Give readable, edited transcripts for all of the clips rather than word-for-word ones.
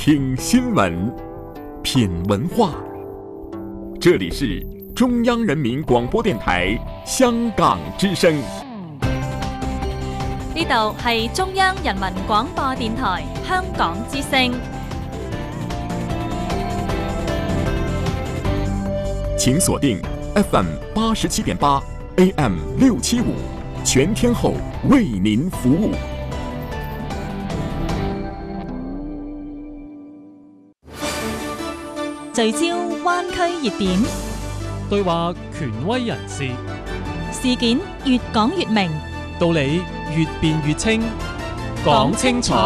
听新闻，品文化。这里是中央人民廣播電台香港之聲。 呢度係中央人民廣播電台香港之聲。 請鎖定 FM 87.8 AM 675，全天候為您服務。 聚焦灣區熱點， 對話權威人士， 事件越講越明， 道理越辯越清，講清楚。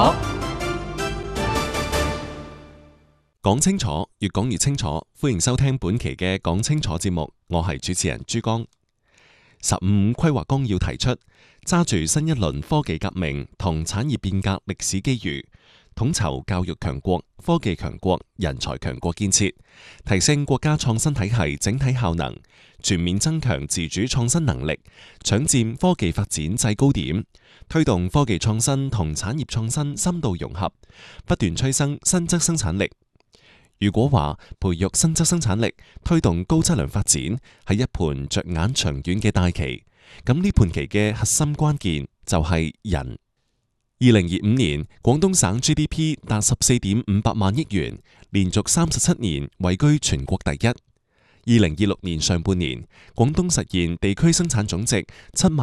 講清楚，越講越清楚。歡迎收聽本期嘅講清楚節目，我係主持人朱江。15規劃綱要提出，揸住新一輪科技革命同產業變革歷史機遇，統籌教育強國、科技強國、人才強國建設，提升國家創新體系整體效能，全面增強自主創新能力，搶佔科技發展制高點，推動科技創新同產業創新深度融合，不斷催生新質生產力。如果話培育新質生產力、推動高質量發展係一盤着眼長遠嘅大棋，咁呢盤棋嘅核心關鍵就係人。2025年，廣東省 GDP 達14.58萬億元，連續37年位居全國第一。2026年上半年，廣東實現地區生產總值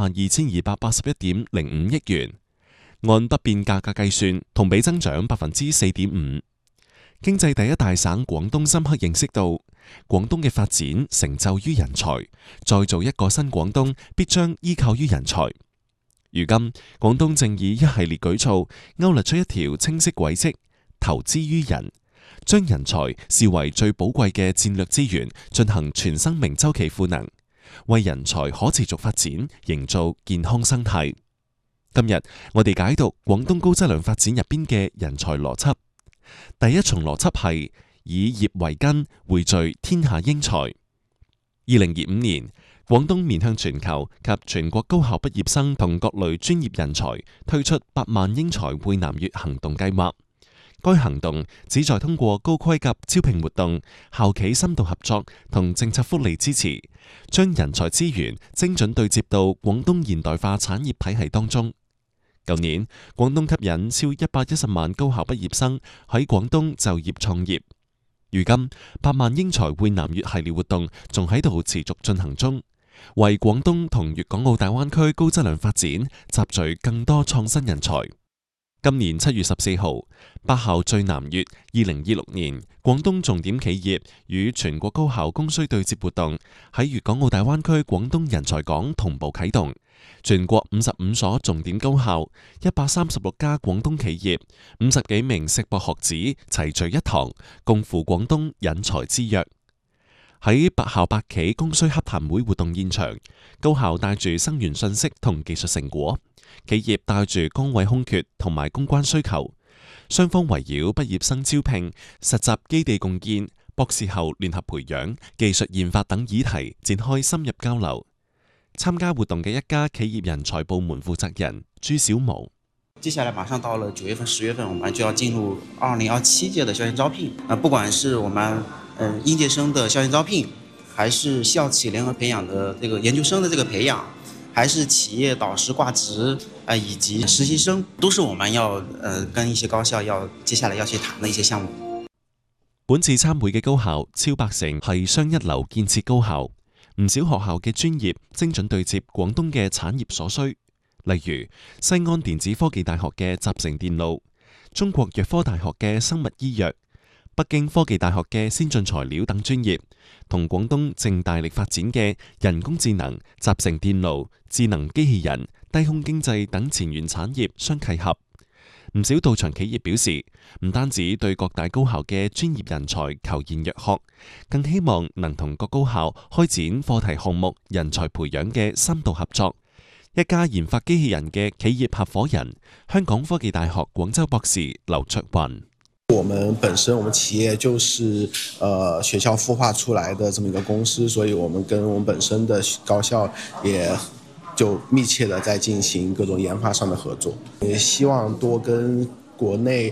72,281.05億元，按不變價格計算，同比增長4.5%。經濟第一大省廣東深刻認識到，廣東嘅發展成就於人才，再造一個新廣東必將依靠於人才。如今，廣東正以一系列舉措勾勒出一條清晰軌跡，投資於人，將人才視為最寶貴嘅戰略資源，進行全生命週期賦能，為人才可持續發展營造健康生態。今日我哋解讀廣東高質量發展入邊嘅人才邏輯。第一重邏輯係以業為根，匯聚天下英才。2025年，廣東面向全球及全國高校畢業生同各類專業人才推出8萬英才匯南粵行動計劃。該行動旨在通過高規格招聘活動、校企深度合作同政策福利支持，將人才資源精準對接到廣東現代化產業體系當中。舊年，廣東吸引超110萬高校畢業生喺廣東就業創業。如今，8萬英才匯南粵系列活動仲喺度持續進行中，為廣東同粵港澳大灣區高質量發展集聚更多創新人才。今年7月14號，8校聚南粵2026年廣東重點企業與全國高校供需對接活動喺粵港澳大灣區廣東人才港同步啟動。全國55所重點高校、136家廣東企業、50幾名碩博學子齊聚一堂，共赴廣東引才之約。喺8校8企供需洽談會活動現場，高校帶住生源信息同技術成果，企業帶住崗位空缺同埋公關需求，雙方圍繞畢業生招聘、實習基地共建、博士後聯合培養、技術研發等議題展開深入交流。參加活動嘅一家企業人才部門負責人朱小毛， 接下來馬上到了9月份、10月份，我們就要進入2027屆的校園招聘。不管是我們應屆生的校園招聘，還是校企聯合培養的這個研究生的這個培養，還是企業導師掛職以及實習生，都是我們要跟一些高校接下來要去談的一些項目。 本次參會嘅高校超80%係雙一流建設高校。唔少學校嘅專業精準對接廣東嘅產業所需，例如西安電子科技大學嘅集成電路、中國藥科大學嘅生物醫藥、北京科技大學嘅先進材料等專業，同廣東正大力發展嘅人工智能、集成電路、智能機器人、低空經濟等前沿產業相契合。唔少到場企業表示，唔單止對各大高校嘅專業人才求賢若渴，更希望能同各高校開展課題項目、人才培養嘅深度合作。一家研發機器人嘅企業合夥人，香港科技大學廣州博士劉卓雲。 我們本身我們企業就是學校孵化出來的這麼一個公司，所以我們跟我們本身的高校也就密切的在進行各種研發上的合作，也希望多跟國內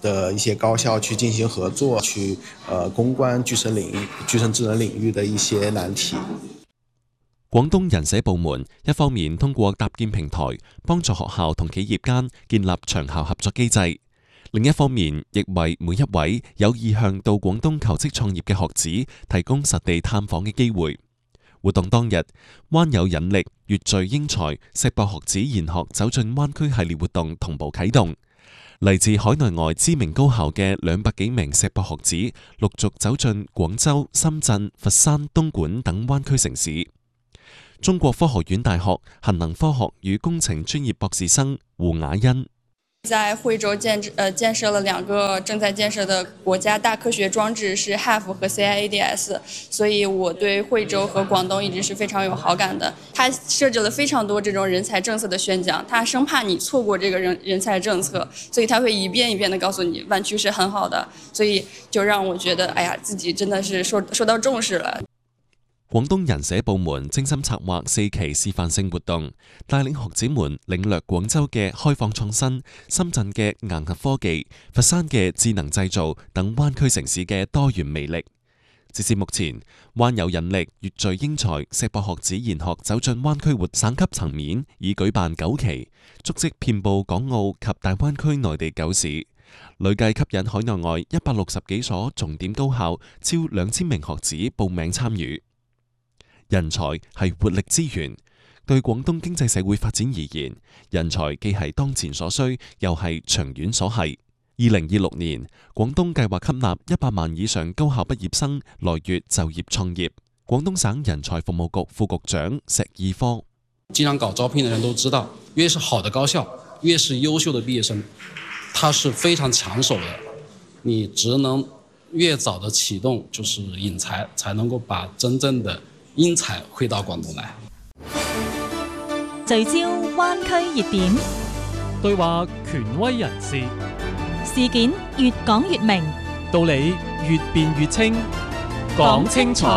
的一些高校去进行合作，去攻關具身智能領域的一些難題。 廣東人社部門一方面通過搭建平台，幫助學校同企業間建立長效合作機制。另一方面，亦為每一位有意向到廣東求職創業嘅學子提供實地探訪嘅機會。活動當日，灣有引力、粵聚英才、碩博學子研學走進灣區系列活動同步啟動。嚟自海內外知名高校嘅200幾名碩博學子陸續走進廣州、深圳、佛山、東莞等灣區城市。中國科學院大學核能科學與工程專業博士生胡雅欣。 在惠州建設了2個正在建設的國家大科學裝置，是 HAF 和 CIADS， 所以我對惠州和廣東一直是非常有好感的。它設置了非常多這種人才政策的宣講，它生怕你錯過這個人才政策，所以它會一遍一遍的告訴你灣區是很好的，所以就讓我覺得，哎呀，自己真的是受到重視了。 廣東人社部門精心策劃4期示範性活動，帶領學子們領略廣州嘅開放創新、深圳嘅硬核科技、佛山嘅智能製造等灣區城市嘅多元魅力。截至目前，灣有引力、粵聚英才、碩博學子研學走進灣區活省級層面已舉辦9期，足跡遍佈港澳及大灣區內地9市，累計吸引海內外160幾所重點高校超2000名學子報名參與。人才係活力資源，對廣東經濟社會發展而言，人才既係當前所需，又係長遠所係。2026年，廣東計劃吸納100萬以上高校畢業生來粵就業創業。廣東省人才服務局副局長石義科： 經常搞招聘的人都知道，越是好的高校，越是優秀的畢業生，他是非常搶手的。你只能越早的啟動，就是引才，才能夠把真正的英才回到廣東來。 聚焦灣區熱點， 對話權威人士， 事件越講越明， 道理越辯越清，講清楚。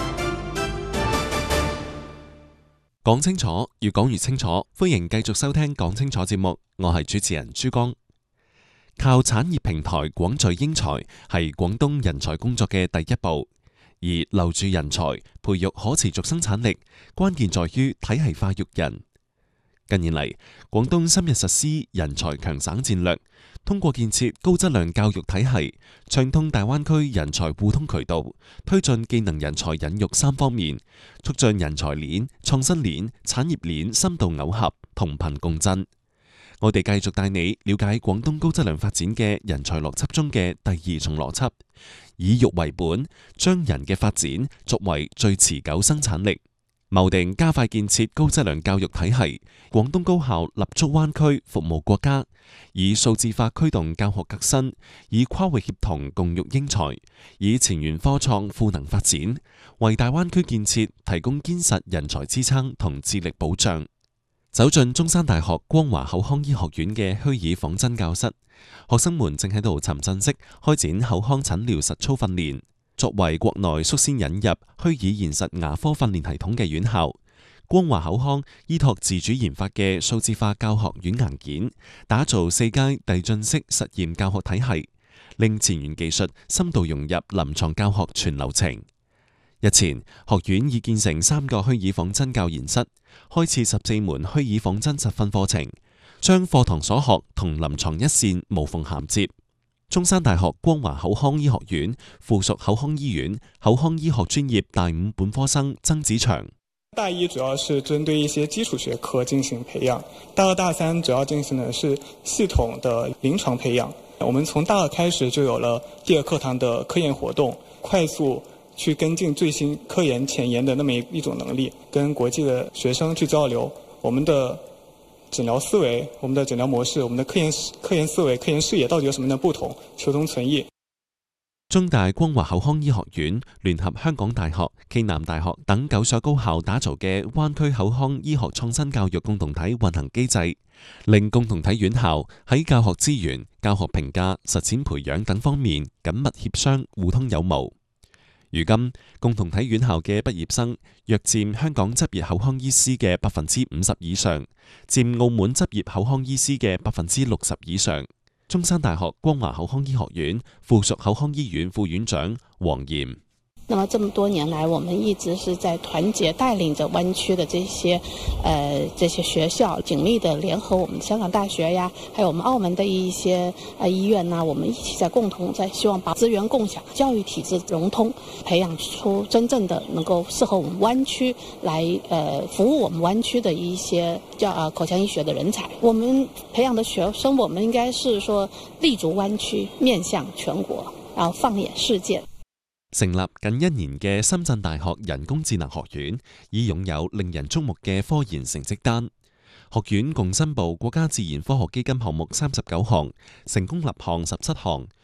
講清楚，越講越清楚。歡迎繼續收聽講清楚節目，我係主持人朱江。靠產業平台廣聚英才係廣東人才工作嘅第一步。而留住人才、培育可持續生產力，關鍵在於體系化育人。近年嚟，廣東深入實施人才強省戰略，通過建設高質量教育體系，暢通大灣區人才互通渠道，推進技能人才引育3方面，促進人才鏈、創新鏈、產業鏈深度耦合，同頻共振。我哋繼續帶你了解廣東高質量發展嘅人才邏輯中嘅第2重邏輯，以育為本，將人嘅發展作為最持久生產力，謀定加快建設高質量教育體系。廣東高校立足灣區，服務國家，以數字化驅動教學革新，以跨域協同共育英才，以前沿科創賦能發展，為大灣區建設提供堅實人才支撐同智力保障。走進中山大學光華口腔醫學院嘅虛擬仿真教室，學生們正喺度沉浸式開展口腔診療實操訓練。作為國內率先引入虛擬現實牙科訓練系統嘅院校，光華口腔依託自主研發嘅數字化教學軟硬件，打造4階遞進式實驗教學體系，令前沿技術深度融入臨床教學全流程。日前，學院已建成3個虛擬仿真教研室，開設14門虛擬仿真實訓課程，將課堂所學同臨床一線無縫銜接。中山大學光華口腔醫學院附屬口腔醫院口腔醫學專業大5本科生曾子祥： 大1主要是針對一些基礎學科進行培養，大2、大3主要進行的是系統的臨床培養。我們從大2開始就有了第2課堂的科研活動，快速去跟進最新科研前沿的那麼一種能力，跟國際的學生去交流我們的診療思維、我們的診療模式、我們的科研思維、科研視野到底有什麼樣的不同，求同存異。 中大光華口腔醫學院聯合香港大學、暨南大學等9所高校打造嘅灣區口腔醫學創新教育共同體運行機制，令共同體院校喺教學資源、教學評價、實踐培養等方面緊密協商、互通有無。如今，共同體院校嘅畢業生約佔香港執業口腔醫師嘅50%以上，佔澳門執業口腔醫師嘅60%以上。 中山大學光華口腔醫學院附屬口腔醫院副院長黃炎。 那麼這麼多年來，我們一直是在團結帶領着灣區的這些學校，緊密的聯合我們香港大學呀，還有我們澳門的一些醫院呐，我們一起在共同在希望把資源共享、教育體制融通，培養出真正的能夠適合我們灣區來服務我們灣區的一些口腔醫學的人才。我們培養的學生，我們應該是說立足灣區，面向全國，然後放眼世界。 成立近1年嘅深圳大學人工智能學院，已擁有令人矚目嘅科研成績單。學院共申報國家自然科學基金項目39項，成功立項17項，